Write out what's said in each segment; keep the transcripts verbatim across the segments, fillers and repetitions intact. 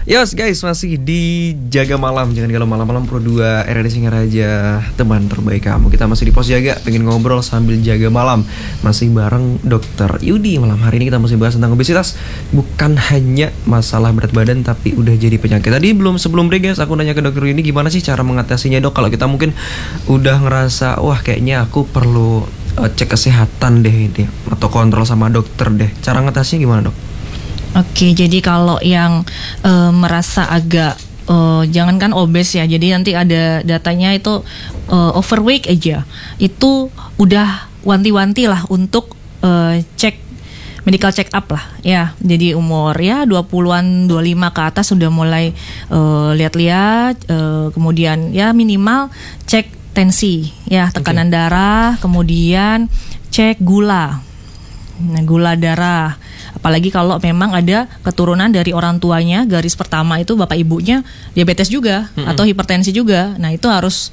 Yos guys, masih di Jaga Malam. Jangan galau malam-malam Pro dua R R D Singaraja, teman terbaik kamu. Kita masih di pos jaga, pengen ngobrol sambil jaga malam. Masih bareng Dokter Yudi. Malam hari ini kita masih bahas tentang obesitas. Bukan hanya masalah berat badan, tapi udah jadi penyakit. Tadi belum sebelum break guys, aku nanya ke Dokter Yudi gimana sih cara mengatasinya dok. Kalau kita mungkin udah ngerasa, wah kayaknya aku perlu uh, cek kesehatan deh ini, atau kontrol sama dokter deh. Cara ngatasinya gimana dok? Oke, jadi kalau yang uh, merasa agak uh, jangankan obes ya, jadi nanti ada datanya itu uh, overweight aja, itu udah wanti-wanti lah untuk uh, cek medical check up lah ya. Jadi umur ya dua puluhan, dua puluh lima ke atas sudah mulai uh, lihat-lihat, uh, kemudian ya minimal cek tensi ya, tekanan okay. darah, kemudian cek gula. Nah, gula darah. Apalagi kalau memang ada keturunan dari orang tuanya, garis pertama itu bapak ibunya diabetes juga mm-hmm. atau hipertensi juga. Nah, itu harus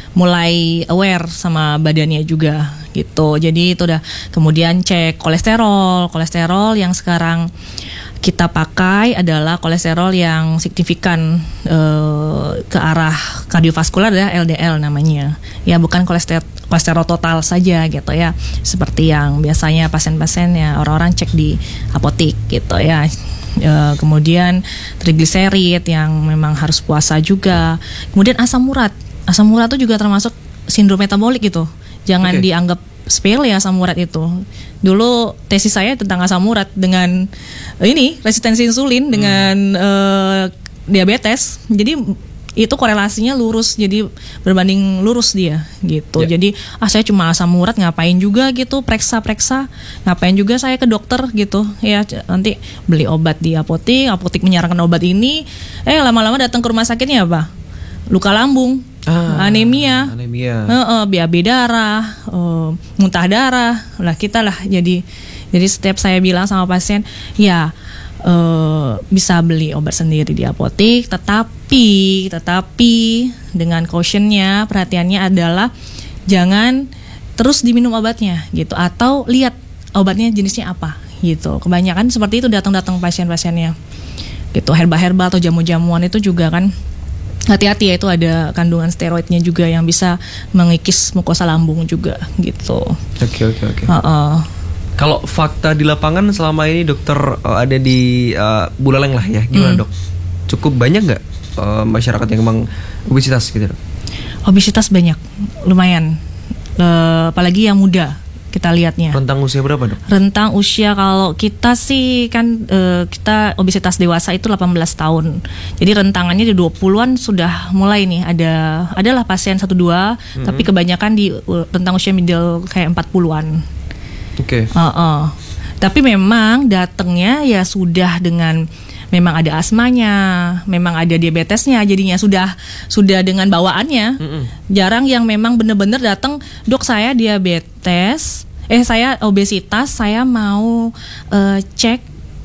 mulai aware sama badannya juga gitu. Jadi itu udah. Kemudian cek kolesterol. Kolesterol yang sekarang kita pakai adalah kolesterol yang signifikan uh, ke arah kardiovaskular ya, L D L namanya. Ya bukan kolesterol kolesterol total saja gitu ya, seperti yang biasanya pasien-pasien ya orang-orang cek di apotek gitu ya. E, kemudian trigliserid yang memang harus puasa juga. Kemudian asam urat. Asam urat itu juga termasuk sindrom metabolik gitu. Jangan okay. dianggap sepele ya asam urat itu. Dulu tesis saya tentang asam urat dengan ini resistensi insulin hmm. dengan e, diabetes. Jadi itu korelasinya lurus, jadi berbanding lurus dia gitu. Yeah. Jadi ah saya cuma asam urat, ngapain juga gitu periksa-periksa, ngapain juga saya ke dokter gitu ya, nanti beli obat di apotek, apotek menyarankan obat ini, eh lama-lama datang ke rumah sakitnya apa? Luka lambung, ah, anemia, anemia. Uh, uh, B A B darah, uh, muntah darah, lah kita lah jadi jadi setiap saya bilang sama pasien, ya Uh, bisa beli obat sendiri di apotek, tetapi tetapi dengan cautionnya, perhatiannya adalah jangan terus diminum obatnya gitu, atau lihat obatnya jenisnya apa gitu. Kebanyakan seperti itu datang-datang pasien-pasiennya gitu, herba-herba atau jamu-jamuan itu juga kan hati-hati ya, itu ada kandungan steroidnya juga yang bisa mengikis mukosa lambung juga gitu. Oke oke oke. Kalau fakta di lapangan selama ini dokter uh, ada di uh, Buleleng lah ya, gimana hmm. dok? Cukup banyak nggak uh, masyarakat yang emang obesitas gitu dok? Obesitas banyak, lumayan. Uh, apalagi yang muda kita lihatnya. Rentang usia berapa dok? Rentang usia kalau kita sih kan uh, kita obesitas dewasa itu delapan belas tahun. Jadi rentangannya di dua puluhan sudah mulai nih ada adalah pasien satu dua, hmm. tapi kebanyakan di uh, rentang usia middle kayak empat puluhan. Oke. Okay. Uh, uh. Tapi memang datangnya ya sudah dengan memang ada asmanya, memang ada diabetesnya, jadinya sudah sudah dengan bawaannya. Mm-mm. Jarang yang memang benar-benar datang, dok saya diabetes, eh saya obesitas, saya mau uh, cek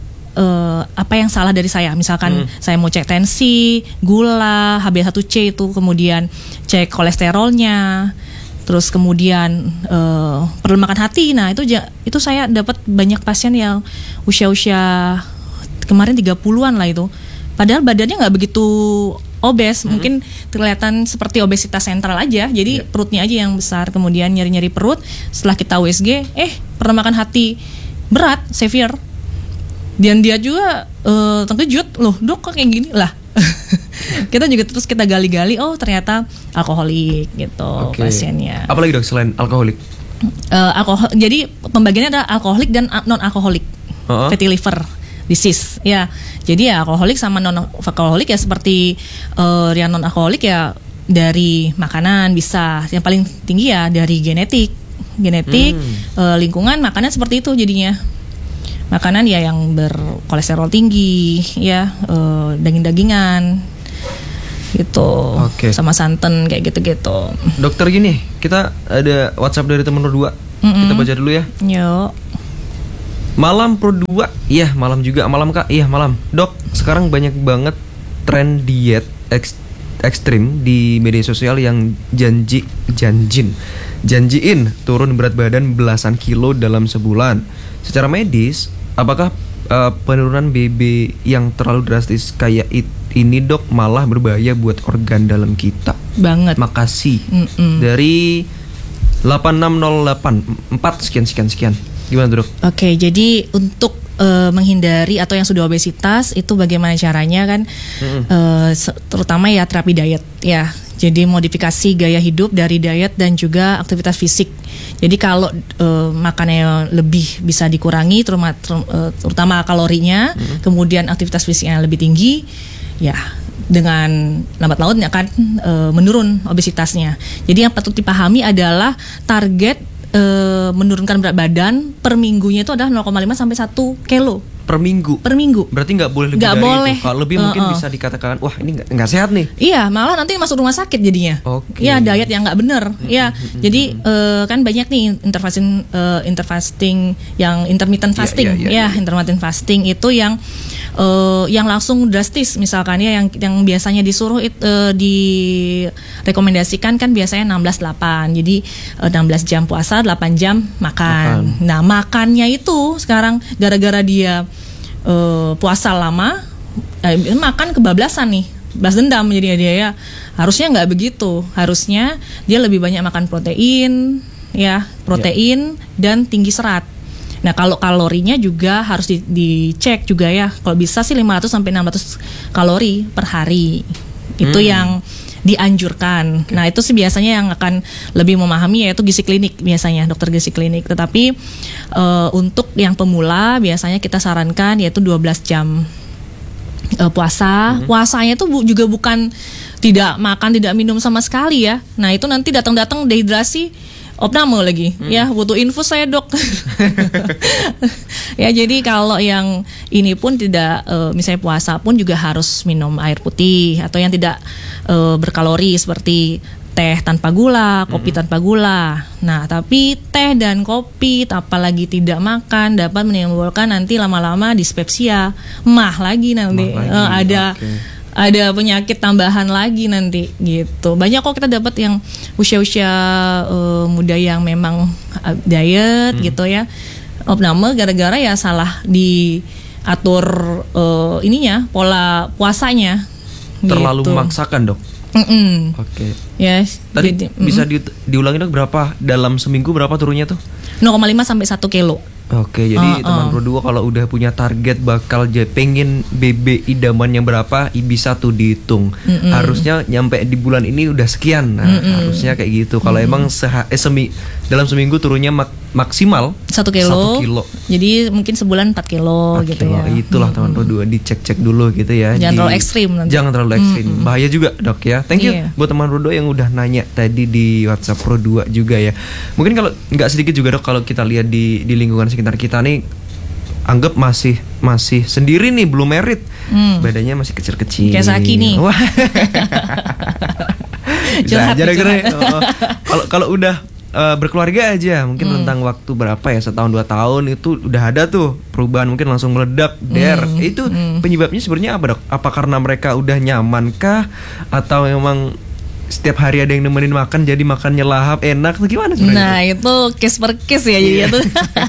uh, apa yang salah dari saya. Misalkan mm. saya mau cek tensi, gula, H b satu C itu, kemudian cek kolesterolnya. Terus kemudian uh, perlemakan hati. Nah itu itu saya dapat banyak pasien yang usia-usia kemarin tiga puluhan lah itu. Padahal badannya nggak begitu obes, mm-hmm. mungkin kelihatan seperti obesitas sentral aja. Jadi yeah. perutnya aja yang besar. Kemudian nyeri-nyeri perut. Setelah kita U S G, eh perlemakan hati berat, severe. Dan dia juga uh, terkejut, loh dok kok kayak gini lah. Kita juga terus kita gali-gali, oh ternyata alkoholik gitu okay. pasiennya. Apalagi dok selain alkoholik? Uh, alkohol, jadi pembagiannya ada alkoholik dan non alkoholik, uh-huh. fatty liver disease ya. Jadi ya alkoholik sama non alkoholik ya seperti uh, yang non alkoholik ya dari makanan bisa, yang paling tinggi ya dari genetik, genetik hmm. uh, lingkungan makanan seperti itu jadinya. Makanan ya yang berkolesterol tinggi ya, uh, daging-dagingan gitu, okay. sama santan kayak gitu-gitu. Dokter gini, kita ada WhatsApp dari teman Pro dua, mm-hmm. kita baca dulu ya. Yuk. Malam Pro dua, iya malam juga, malam kak, iya malam. Dok, sekarang banyak banget tren diet eks, ekstrim di media sosial yang janji janjin, janjiin turun berat badan belasan kilo dalam sebulan. Secara medis, apakah uh, penurunan B B yang terlalu drastis kayak it, ini dok malah berbahaya buat organ dalam kita. Banget. Makasih. Mm-mm. Dari delapan enam nol delapan empat sekian sekian sekian. Gimana tuh, dok? Oke, jadi untuk uh, menghindari atau yang sudah obesitas itu bagaimana caranya kan? Mm-hmm. Uh, terutama ya terapi diet ya. Jadi modifikasi gaya hidup dari diet dan juga aktivitas fisik. Jadi kalau uh, makannya lebih bisa dikurangi, terutama, terutama kalorinya, mm-hmm. kemudian aktivitas fisiknya lebih tinggi, ya dengan lambat laun akan uh, menurun obesitasnya. Jadi yang patut dipahami adalah target uh, menurunkan berat badan per minggunya itu adalah nol koma lima sampai satu kilo. Per minggu. Per minggu. Berarti nggak boleh lebih gak dari boleh. itu. Kalau lebih uh, mungkin uh. bisa dikatakan, wah ini nggak nggak sehat nih. Iya, malah nanti masuk rumah sakit jadinya. Oke. Iya, diet yang nggak bener. Iya, mm-hmm. jadi uh, kan banyak nih interfasting, uh, interfasting yang intermittent fasting. Ya, yeah, yeah, yeah, yeah. intermittent fasting itu yang uh, yang langsung drastis. Misalkan ya yang yang biasanya disuruh it, uh, direkomendasikan kan biasanya enam belas delapan. Jadi uh, enam belas jam puasa, delapan jam makan. makan. Nah, makannya itu sekarang gara-gara dia Uh, puasa lama, eh, makan kebablasan nih, balas dendam jadi dia ya. Harusnya nggak begitu. Harusnya dia lebih banyak makan protein, ya protein yeah. dan tinggi serat. Nah kalau kalorinya juga harus di, dicek juga ya. Kalau bisa sih lima ratus sampai enam ratus kalori per hari. Itu hmm. yang dianjurkan. Okay. Nah itu sih biasanya yang akan lebih memahami yaitu gizi klinik biasanya dokter gizi klinik. Tetapi uh, untuk yang pemula biasanya kita sarankan yaitu dua belas jam uh, puasa. Mm-hmm. Puasanya itu bu- juga bukan tidak makan tidak minum sama sekali ya. Nah itu nanti datang-datang dehidrasi opname lagi hmm. ya butuh infus saya dok. Ya jadi kalau yang ini pun tidak e, misalnya puasa pun juga harus minum air putih atau yang tidak e, berkalori seperti teh tanpa gula, kopi hmm. tanpa gula. Nah tapi teh dan kopi apalagi tidak makan dapat menimbulkan nanti lama-lama dispepsia, mah lagi nanti mah lagi. E, ada okay. ada penyakit tambahan lagi nanti gitu. Banyak kok kita dapat yang usia-usia uh, muda yang memang uh, diet hmm. gitu ya. Opname gara-gara ya salah diatur uh, ininya pola puasanya. Terlalu gitu. Memaksakan dok. Mm-mm. Oke. Okay. Yes. Tadi jadi, bisa di, diulangi dok berapa dalam seminggu berapa turunnya tuh? nol koma lima sampai satu kilo. Oke, jadi uh, teman uh. berdua kalau udah punya target bakal j- pengen B B idaman yang berapa, bisa tuh dihitung. Mm-mm. Harusnya nyampe di bulan ini udah sekian. Nah, Mm-mm. harusnya kayak gitu. Kalau emang seha- eh, semi dalam seminggu turunnya mak- maksimal satu kilo. satu kilo. Jadi mungkin sebulan empat kilo empat gitu kilo. ya. Itulah teman berdua dicek-cek dulu gitu ya. Jangan di, terlalu ekstrim nanti. Jangan terlalu ekstrim. Mm-mm. Bahaya juga, Dok ya. Thank you yeah. buat teman berdua yang udah nanya tadi di WhatsApp Pro dua juga ya. Mungkin kalau nggak sedikit juga Dok kalau kita lihat di di lingkungan sekitar kita nih, anggap masih masih sendiri nih, belum married, hmm. badannya masih kecil-kecil. Kayak Saki nih. Wah. Bisa aja Kalau kalau udah uh, berkeluarga aja, mungkin hmm. tentang waktu berapa ya, setahun dua tahun itu udah ada tuh perubahan, mungkin langsung meledak, der. Hmm. Itu hmm. penyebabnya sebenarnya apa Dok? Apa karena mereka udah nyaman kah, atau memang setiap hari ada yang nemenin makan jadi makannya lahap enak tuh, gimana sebenarnya? Nah itu case per case ya jadi itu.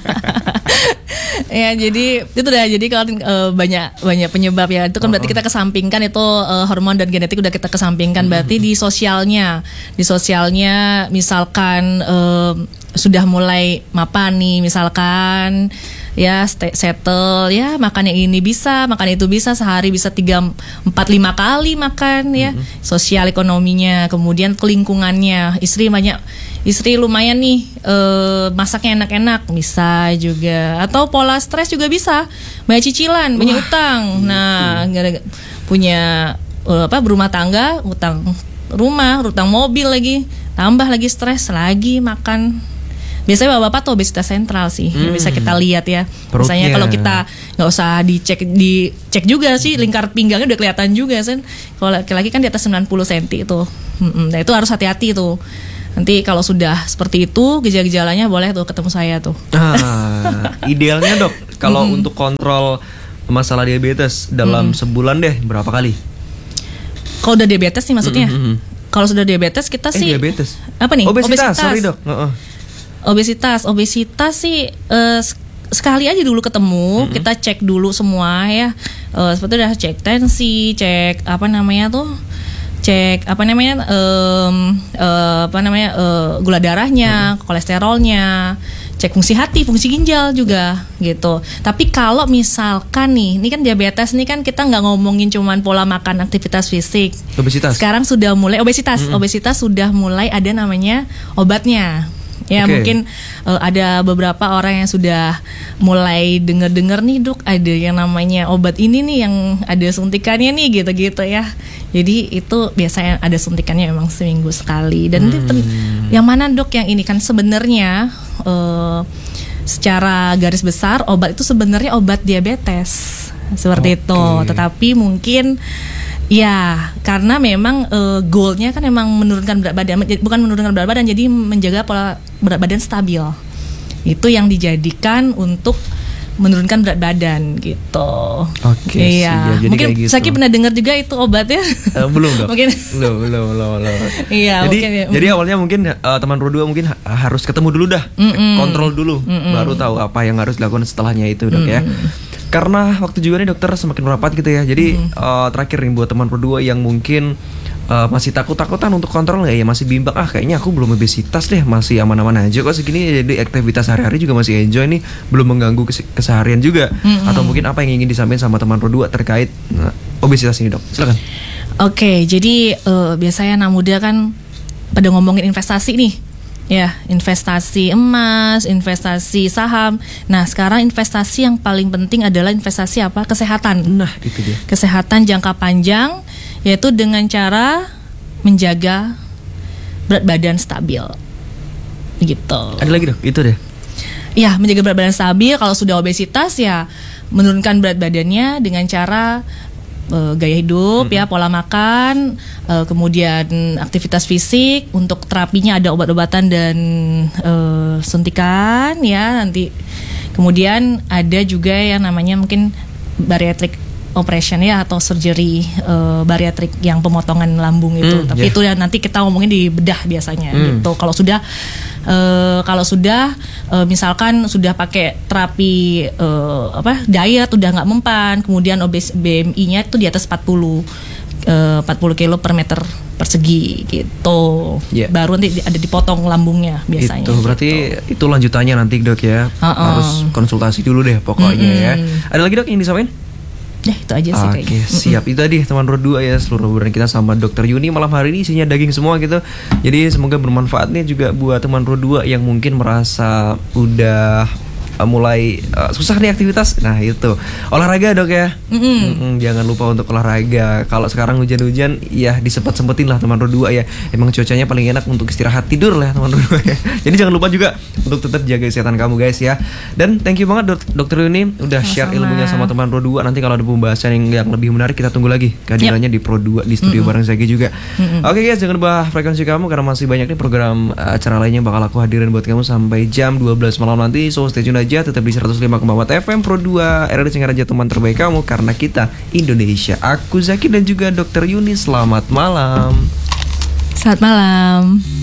Ya jadi itu dah, jadi kalau uh, banyak banyak penyebab ya itu kan berarti kita kesampingkan itu uh, hormon dan genetik udah kita kesampingkan, berarti di sosialnya di sosialnya misalkan uh, sudah mulai mapan nih misalkan ya stay, settle ya, makan yang ini bisa, makan itu bisa, sehari bisa tiga empat lima kali makan ya. Mm-hmm. Sosial ekonominya, kemudian kelingkungannya, istri banyak istri lumayan nih uh, masaknya enak-enak bisa juga, atau pola stres juga bisa, banyak cicilan, banyak Wah, utang. Gitu. Nah, gara-gara punya uh, apa berumah tangga, utang rumah, utang mobil lagi, tambah lagi stres lagi makan. Biasanya bapak-bapak tuh obesitas sentral sih, hmm. yang bisa kita lihat ya. Perutnya. Misalnya kalau kita nggak usah dicek dicek juga sih, lingkar pinggangnya udah kelihatan juga kan. Kalau laki-laki kan di atas sembilan puluh sentimeter itu, hmm, nah itu harus hati-hati tuh. Nanti kalau sudah seperti itu gejala-gejalanya boleh tuh ketemu saya tuh. Ah, idealnya dok, kalau hmm. untuk kontrol masalah diabetes dalam hmm. sebulan deh berapa kali? Kalau udah diabetes nih maksudnya? Hmm. Kalau sudah diabetes kita eh, sih diabetes. apa nih? Obesitas, obesitas. sorry dok. Uh-uh. Obesitas, obesitas sih uh, sekali aja dulu ketemu, Mm-mm. kita cek dulu semua ya. Uh, seperti udah cek tensi, cek apa namanya tuh, cek apa namanya, um, uh, apa namanya uh, gula darahnya, mm-hmm. kolesterolnya, cek fungsi hati, fungsi ginjal juga gitu. Tapi kalau misalkan nih, ini kan diabetes nih kan kita nggak ngomongin cuman pola makan, aktivitas fisik. Obesitas. Sekarang sudah mulai obesitas, Mm-hmm. obesitas sudah mulai ada namanya obatnya. Ya okay. Mungkin uh, ada beberapa orang yang sudah mulai dengar-dengar nih dok, ada yang namanya obat ini nih yang ada suntikannya nih gitu-gitu ya. Jadi itu biasanya ada suntikannya memang seminggu sekali. Dan hmm. pen- yang mana dok yang ini kan sebenarnya uh, secara garis besar obat itu sebenarnya obat diabetes seperti okay. itu. Tetapi mungkin ya, karena memang uh, goalnya kan memang menurunkan berat badan, bukan menurunkan berat badan, jadi menjaga pola berat badan stabil. Itu yang dijadikan untuk menurunkan berat badan gitu. Oke. Okay, iya. Jadi mungkin gitu. Saki pernah dengar juga itu obatnya? Uh, belum dok. mungkin. Belum, belum, belum, belum. Iya. Jadi, mungkin, ya. jadi awalnya mungkin uh, teman berdua mungkin ha- harus ketemu dulu dah, Mm-mm. kontrol dulu, Mm-mm. baru tahu apa yang harus dilakukan setelahnya itu dok ya. Karena waktu juga nih dokter semakin merapat gitu ya. Jadi mm. uh, terakhir nih buat teman berdua yang mungkin uh, masih takut-takutan untuk kontrol ya, ya masih bimbang, ah kayaknya aku belum obesitas deh, masih aman-aman aja kok segini, jadi aktivitas sehari-hari juga masih enjoy nih, belum mengganggu kes- keseharian juga. Mm-hmm. Atau mungkin apa yang ingin disampaikan sama teman berdua terkait uh, obesitas ini dok? Silakan. Oke, okay, jadi uh, biasanya anak muda kan pada ngomongin investasi nih. Ya, investasi emas, investasi saham. Nah, sekarang investasi yang paling penting adalah investasi apa? Kesehatan. Nah, itu dia. Kesehatan jangka panjang, yaitu dengan cara menjaga berat badan stabil. Gitu. Ada lagi dok, itu deh. Ya, menjaga berat badan stabil. Kalau sudah obesitas ya menurunkan berat badannya dengan cara Uh, gaya hidup mm-hmm. ya, pola makan, uh, kemudian aktivitas fisik. Untuk terapinya ada obat-obatan dan uh, suntikan ya nanti. Kemudian ada juga yang namanya mungkin bariatric operation ya, atau surgery uh, bariatrik yang pemotongan lambung itu. Mm, Tapi yeah. itu ya nanti kita ngomongin di bedah biasanya mm. gitu. Kalau sudah uh, kalau sudah uh, misalkan sudah pakai terapi uh, apa diet udah nggak mempan, kemudian obes B M I-nya itu di atas empat puluh uh, empat puluh kilo per meter persegi gitu. Yeah. Baru nanti ada dipotong lambungnya biasanya. Itu berarti gitu. Itu lanjutannya nanti dok ya. Uh-uh. Harus konsultasi dulu deh pokoknya mm-hmm. ya. Ada lagi dok yang disampaikan? Ya itu aja sih Oke, kayaknya. siap. Itu tadi teman berdua ya, seluruh obrolan kita sama dokter Yuni malam hari ini isinya daging semua gitu. Jadi semoga bermanfaat nih juga buat teman berdua yang mungkin merasa udah uh, mulai uh, susah nih aktivitas. Nah itu olahraga dok ya. Mm-hmm. Mm-hmm, jangan lupa untuk olahraga. Kalau sekarang hujan-hujan ya disempet-sempetin lah teman berdua ya. Emang cuacanya paling enak untuk istirahat tidur lah teman berdua ya. Jadi jangan lupa juga untuk tetap jaga kesehatan kamu guys ya. Dan thank you banget dok- dokter Yuni udah sama-sama. Share ilmunya sama teman Pro dua. Nanti kalau ada pembahasan yang, yang lebih menarik kita tunggu lagi kehadirannya yep. di Pro dua di studio mm-hmm. bareng Zaki juga. Mm-hmm. Oke guys, jangan lupa frekuensi kamu karena masih banyak nih program uh, acara lainnya yang bakal aku hadirin buat kamu sampai jam dua belas malam nanti. So stay tune aja, tetap di seratus lima koma empat F M Pro dua R R D Singaraja, teman terbaik kamu karena kita Indonesia. Aku Zaki dan juga dokter Yuni, selamat malam. Selamat malam.